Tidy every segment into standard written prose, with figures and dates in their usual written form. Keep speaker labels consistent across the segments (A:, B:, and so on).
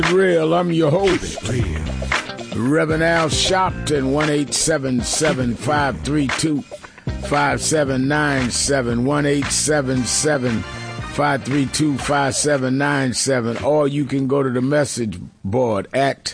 A: Real, I'm your host, Reverend Al Sharpton, 1-877-532-5797, 1-877-532-5797, or you can go to the message board at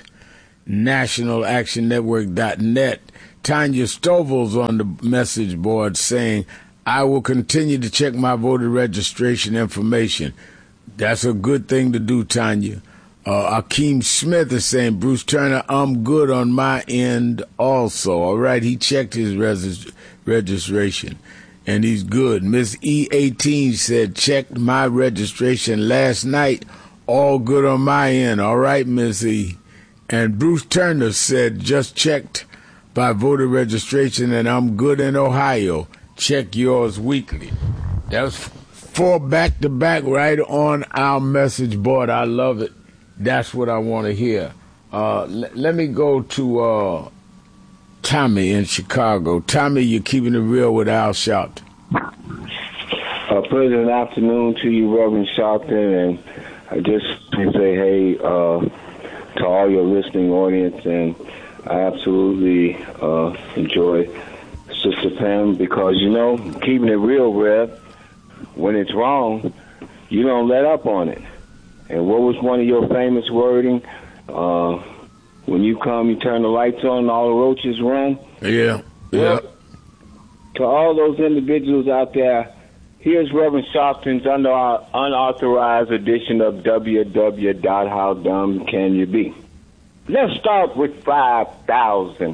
A: nationalactionnetwork.net. Tanya Stovall's on the message board saying, I will continue to check my voter registration information. That's a good thing to do, Tanya. Akeem Smith is saying, Bruce Turner, I'm good on my end also. All right, he checked his registration, and he's good. Miss E18 said, checked my registration last night. All good on my end. All right, Miss E. And Bruce Turner said, just checked by voter registration, and I'm good in Ohio. Check yours weekly. That's 4 back-to-back right on our message board. I love it. That's what I want to hear. Let me go to Tommy in Chicago. Tommy, you're keeping it real with Al Sharpton.
B: Pleasant afternoon to you, Reverend Sharpton, and I just want to say hey to all your listening audience, and I absolutely enjoy Sister Pam because, you know, keeping it real, Rev, when it's wrong, you don't let up on it. And what was one of your famous wording? When you come, you turn the lights on and all the roaches run?
A: Yeah.
B: Well, to all those individuals out there, here's Reverend Sharpton's unauthorized edition of www.howdumbcanyoube. Let's start with $5,000.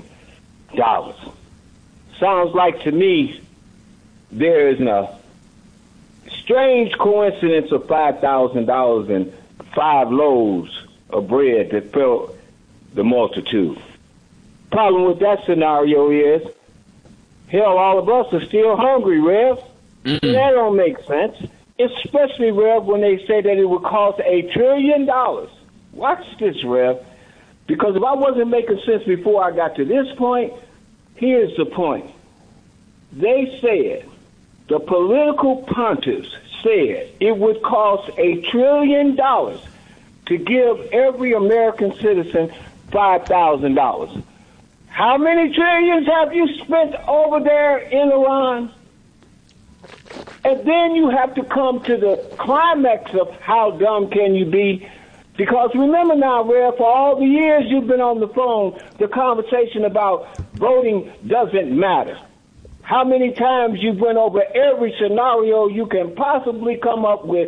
B: Sounds like to me there is a strange coincidence of $5,000 and 5 loaves of bread that filled the multitude. Problem with that scenario is, hell, all of us are still hungry, Rev. That don't make sense. Especially, Rev, when they say that it would cost $1 trillion. Watch this, Rev. Because if I wasn't making sense before I got to this point, here's the point. They said, the political punters said it would cost $1 trillion to give every American citizen $5,000. How many trillions have you spent over there in Iran? And then you have to come to the climax of how dumb can you be? Because remember now, Rev, for all the years you've been on the phone, the conversation about voting doesn't matter. How many times you went over every scenario you can possibly come up with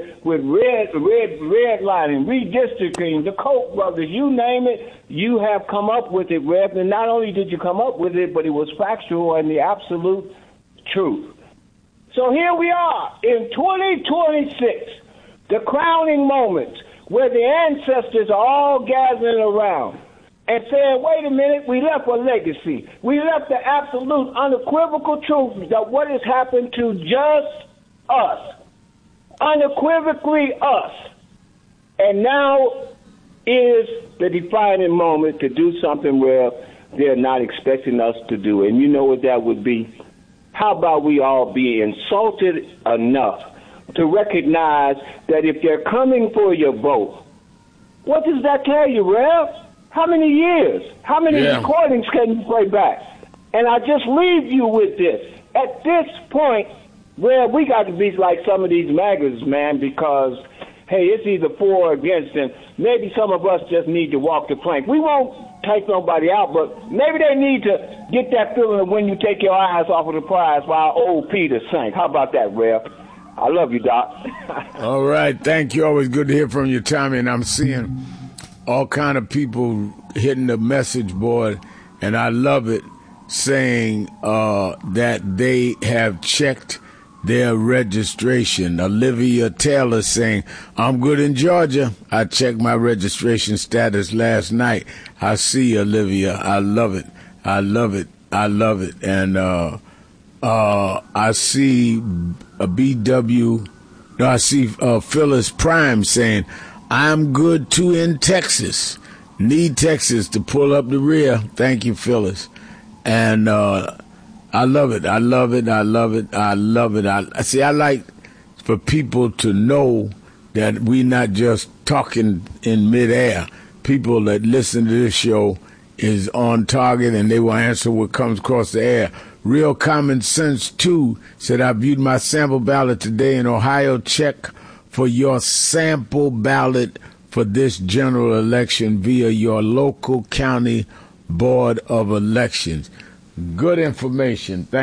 B: redlining, redistricting, the Koch brothers, you name it, you have come up with it, Rev. And not only did you come up with it, but it was factual and the absolute truth. So here we are in 2026, the crowning moment where the ancestors are all gathering around and saying, wait a minute, we left a legacy. We left the absolute unequivocal truth that what has happened to just us, unequivocally us. And now is the defining moment to do something where they're not expecting us to do. And you know what that would be? How about we all be insulted enough to recognize that if they're coming for your vote, what does that tell you, Rev? How many years? How many recordings can you play back? And I just leave you with this. At this point, well, we got to be like some of these maggots, man, because, hey, it's either for or against, and maybe some of us just need to walk the plank. We won't take nobody out, but maybe they need to get that feeling of when you take your eyes off of the prize while old Peter sank. How about that, Rev? I love you, Doc.
A: All right. Thank you. Always good to hear from you, Tommy. And I'm seeing all kind of people hitting the message board, and I love it, saying that they have checked their registration. Olivia Taylor saying, I'm good in Georgia. I checked my registration status last night. I see, Olivia. I love it. I love it. I love it. And I see I see Phyllis Prime saying, I'm good too in Texas. Need Texas to pull up the rear. Thank you, Phyllis. And I love it. I love it. I love it. I love it. I see. I like for people to know that we're not just talking in midair. people that listen to this show is on target, and they will answer what comes across the air. Real Common Sense 2 said, I viewed my sample ballot today in Ohio. Check for your sample ballot for this general election via your local county board of elections. Good information. Thank